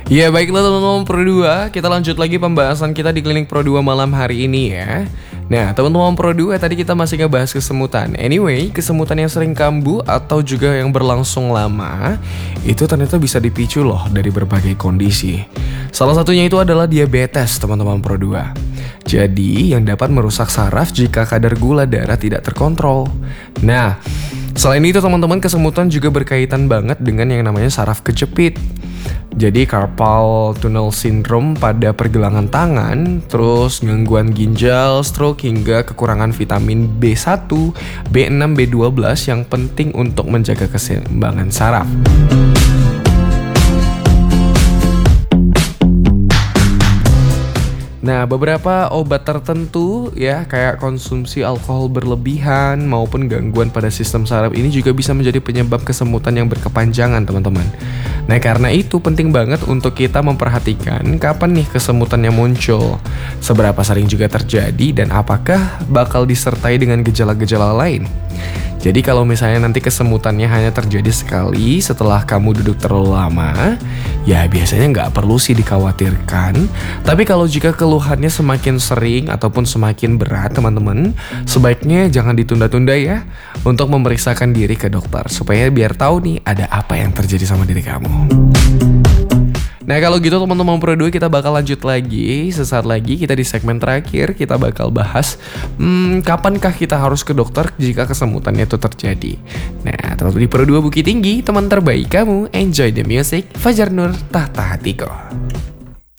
Ya baiklah teman-teman Pro 2, kita lanjut lagi pembahasan kita di Klinik Pro 2 malam hari ini ya. Nah teman-teman Pro 2, tadi kita masih ngebahas kesemutan. Anyway, kesemutan yang sering kambuh atau juga yang berlangsung lama itu ternyata bisa dipicu loh dari berbagai kondisi. Salah satunya itu adalah diabetes teman-teman Pro 2. Jadi yang dapat merusak saraf jika kadar gula darah tidak terkontrol. Nah selain itu teman-teman, kesemutan juga berkaitan banget dengan yang namanya saraf kejepit. Jadi carpal tunnel syndrome pada pergelangan tangan, terus gangguan ginjal, stroke, hingga kekurangan vitamin B1, B6, B12 yang penting untuk menjaga keseimbangan saraf. Nah, beberapa obat tertentu ya kayak konsumsi alkohol berlebihan maupun gangguan pada sistem saraf ini juga bisa menjadi penyebab kesemutan yang berkepanjangan, teman-teman. Nah, karena itu penting banget untuk kita memperhatikan kapan nih kesemutannya muncul, seberapa sering juga terjadi, dan apakah bakal disertai dengan gejala-gejala lain. Jadi kalau misalnya nanti kesemutannya hanya terjadi sekali setelah kamu duduk terlalu lama, ya biasanya nggak perlu sih dikhawatirkan. Tapi kalau jika keluhannya semakin sering ataupun semakin berat, teman-teman, sebaiknya jangan ditunda-tunda ya untuk memeriksakan diri ke dokter supaya biar tahu nih ada apa yang terjadi sama diri kamu. Nah kalau gitu teman-teman Pro 2, kita bakal lanjut lagi. Sesaat lagi kita di segmen terakhir kita bakal bahas kapankah kita harus ke dokter jika kesemutannya itu terjadi. Nah tetap di Pro 2 Bukit Tinggi, teman terbaik kamu. Enjoy the music. Fajar Nur, Tahta Hatiku.